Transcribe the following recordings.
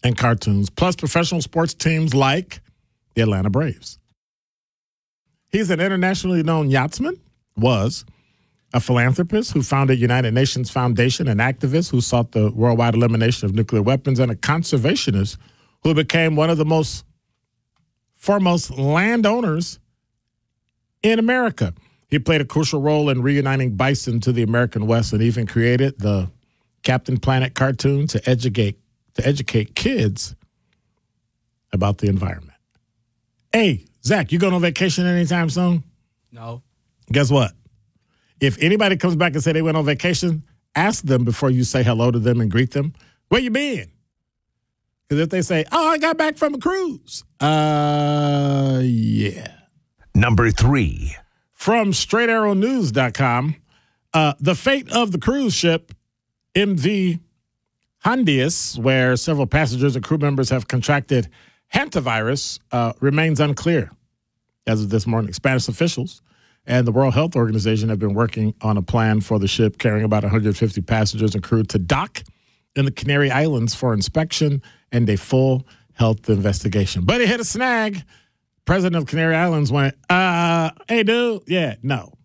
and cartoons, plus professional sports teams like the Atlanta Braves. He's an internationally known yachtsman, was a philanthropist who founded United Nations Foundation, an activist who sought the worldwide elimination of nuclear weapons, and a conservationist who became one of the most foremost landowners in America. He played a crucial role in reuniting bison to the American West and even created the Captain Planet cartoon to educate kids about the environment. Hey, Zach, you going on vacation anytime soon? No. Guess what? If anybody comes back and say they went on vacation, ask them before you say hello to them and greet them, where you been? Because if they say, oh, I got back from a cruise. Yeah. Number 3. From StraightArrowNews.com, the fate of the cruise ship MV Hondius, where several passengers and crew members have contracted hantavirus, remains unclear as of this morning. Spanish officials and the World Health Organization have been working on a plan for the ship carrying about 150 passengers and crew to dock in the Canary Islands for inspection and a full health investigation. But it hit a snag. President of Canary Islands went, hey, dude, yeah, no.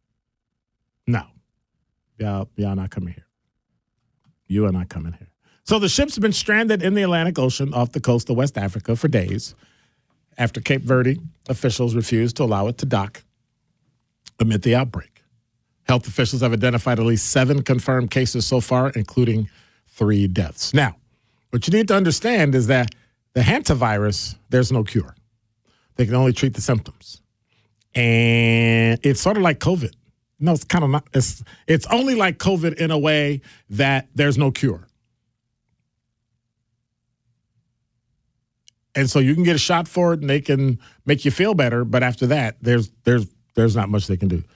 Y'all not coming here. You are not coming here. So the ship's been stranded in the Atlantic Ocean off the coast of West Africa for days after Cape Verde officials refused to allow it to dock amid the outbreak. Health officials have identified at least 7 confirmed cases so far, including 3 deaths. Now, what you need to understand is that the hantavirus, there's no cure. They can only treat the symptoms. And it's sort of like COVID. No, it's kind of not. It's only like COVID in a way that there's no cure. And so you can get a shot for it and they can make you feel better. But after that, there's not much they can do.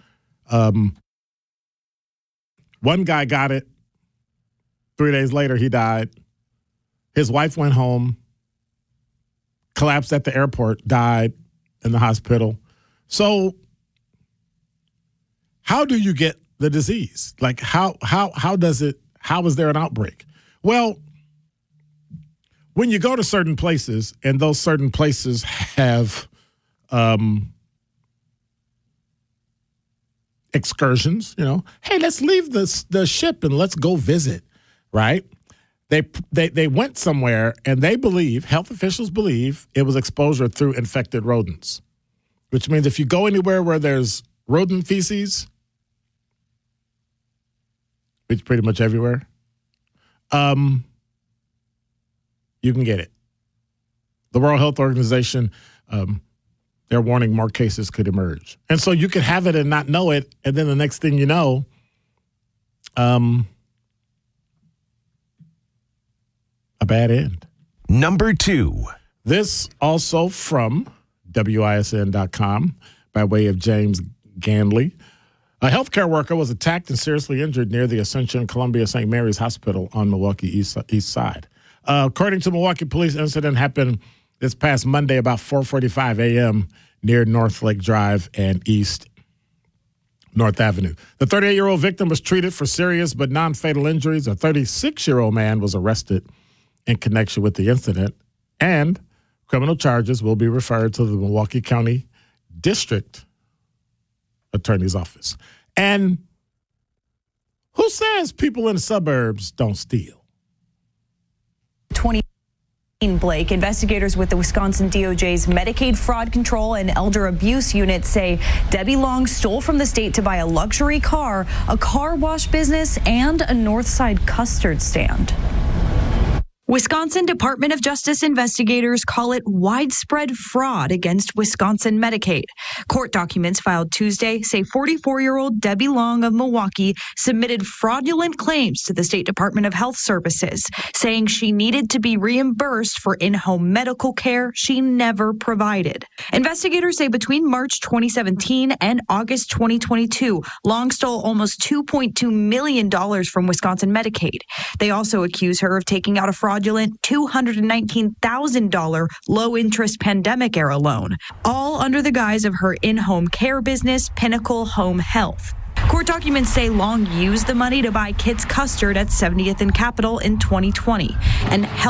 One guy got it. 3 days later, he died. His wife went home, collapsed at the airport, died in the hospital. So how do you get the disease? Like how is there an outbreak? Well, when you go to certain places and those certain places have excursions, hey, let's leave the ship and let's go visit, right? They went somewhere and health officials believe it was exposure through infected rodents, which means if you go anywhere where there's rodent feces, which is pretty much everywhere, you can get it. The World Health Organization, they're warning more cases could emerge. And so you could have it and not know it, and then the next thing you know, a bad end. Number 2. This also from WISN.com by way of James Ganley. A healthcare worker was attacked and seriously injured near the Ascension Columbia St. Mary's Hospital on Milwaukee East Side. According to Milwaukee police, incident happened this past Monday about 4:45 a.m. near North Lake Drive and East North Avenue. The 38-year-old victim was treated for serious but non-fatal injuries. A 36-year-old man was arrested in connection with the incident, and criminal charges will be referred to the Milwaukee County District Attorney's Office. And who says people in the suburbs don't steal? Blake, investigators with the Wisconsin DOJ's Medicaid Fraud Control and Elder Abuse Unit say Debbie Long stole from the state to buy a luxury car, a car wash business, and a Northside custard stand. Wisconsin Department of Justice investigators call it widespread fraud against Wisconsin Medicaid. Court documents filed Tuesday say 44-year-old Debbie Long of Milwaukee submitted fraudulent claims to the State Department of Health Services, saying she needed to be reimbursed for in-home medical care she never provided. Investigators say between March 2017 and August 2022, Long stole almost $2.2 million from Wisconsin Medicaid. They also accuse her of taking out a fraudulent $219,000 low-interest pandemic-era loan, all under the guise of her in-home care business, Pinnacle Home Health. Court documents say Long used the money to buy kids' custard at 70th and Capitol in 2020 and helped